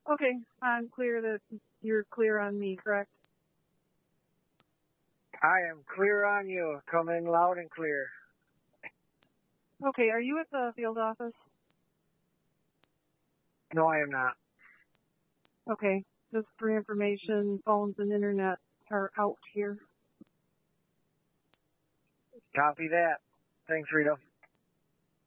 Okay, I'm clear that you're clear on me, correct? I am clear on you, coming loud and clear. Okay, are you at the field office? No, I am not. Okay, just for information, phones and internet are out here. Copy that. Thanks, Rita.